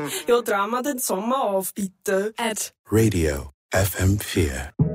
Ja, drehen wir den Sommer auf, bitte. Radio FM4.